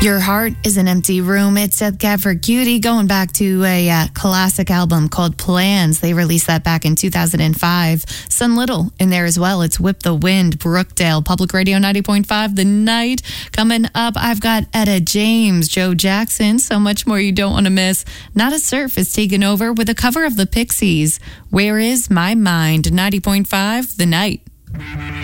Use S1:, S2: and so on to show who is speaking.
S1: Your Heart is an Empty Room. It's Death Cab for Cutie, going back to a classic album called Plans. They released that back in 2005. Sun Little in there as well. It's Whip the Wind, Brookdale, Public Radio 90.5, The Night. Coming up, I've got Etta James, Joe Jackson, so much more you don't want to miss. Not a Surf is taken over with a cover of the Pixies. Where is My Mind? 90.5, The Night.